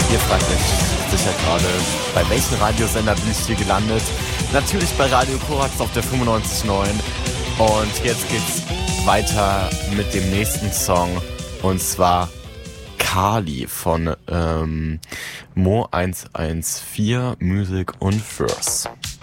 Ihr fragt euch sicher gerade, bei welchem Radiosender bin ich hier gelandet? Natürlich bei Radio Korax auf der 95.9. Und jetzt geht's weiter mit dem nächsten Song. Und zwar Kali von Mo114 Music und Verse.